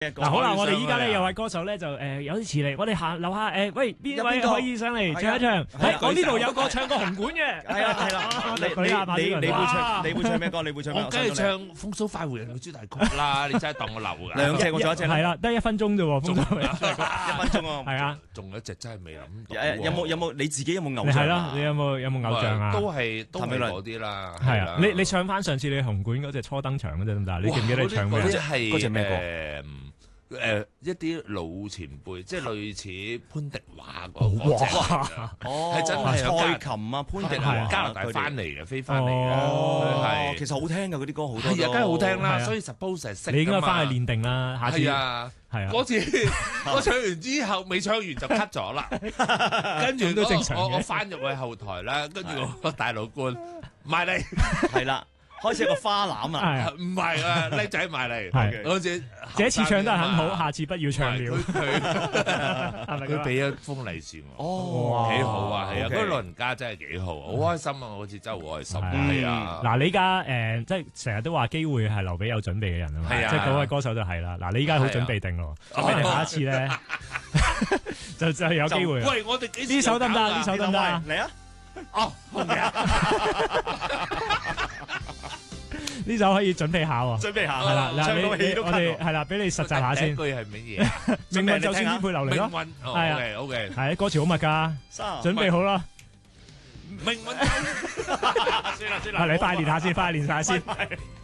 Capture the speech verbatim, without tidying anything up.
嗱好啦，我哋依家咧有位歌手咧就誒有啲遲嚟，我哋行樓下誒，喂邊位可以上嚟唱一唱？係我呢度有個唱過紅館嘅，係啦係啦，你你你你會唱你會唱咩歌？你會唱咩？ 我梗係唱《風騷快活人》嘅主題曲啦！你真係當我流㗎。 兩隻我仲有一隻係啦，得一分鐘啫喎，風騷一分鐘啊， 係啊， 仲有一隻真係未諗。 有冇有冇你自己有冇偶像？係咯，你有冇有冇偶像啊？ 都係都係嗰啲啦。 係啊，你你唱翻上次你紅館嗰隻初登場嗰隻得唔得？你記唔記得你唱咩？ 嗰隻係嗰隻咩歌？ 誒、呃、一啲老前輩，即係類似潘迪華嗰嗰隻，哦，係真係蔡琴啊，潘迪華加拿大翻嚟嘅，飛翻嚟嘅，係其實好聽㗎，嗰啲歌好多， 係啊，梗係好聽啦，所以 suppose 係識㗎嘛。 你應該翻去練定啦，下次係啊，係啊，嗰次我唱完之後未唱完就 cut 咗啦，跟住都正常嘅。我我翻入去後台啦，跟住個大老倌埋嚟，係啦。開始有個花籃啊！ 唔係啊，叻仔埋嚟。 係， 好似這次唱得很好，下次不要唱了。 佢佢俾一封利是我，哦，幾好啊！係啊，嗰個老人家真係幾好，好開心啊！好似真係好開心。係啊， 嗱，你依家誒，即係成日都話機會係留俾有準備嘅人啊嘛。係啊，即係嗰位歌手就係啦。嗱，你依家好準備定咯，準備定下一次咧，就就有機會。 喂，我哋幾時呢首得唔得？呢首得唔得？ 嚟啊！哦，好嘅。 呢首可以準備下喎， 準備下係啦，嗱你我哋係啦，俾你實習下先。 句係乜嘢？ 命運就算顛沛流離咯， 命運係啊 ，OK OK， 係歌詞好密㗎，準備好啦。 命運， 算啦算啦， 你快練下先，快練晒先。